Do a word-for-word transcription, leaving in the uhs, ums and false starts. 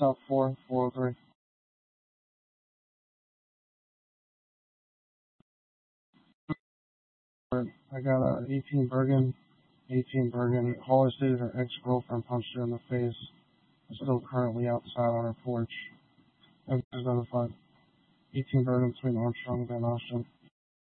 South four, four oh three. I got a eighteen Bergen, eighteen Bergen. Caller stated her ex-girlfriend punched her in the face. Is still currently outside on her porch. Evidence identified. eighteen Bergen between Armstrong and Van Osten.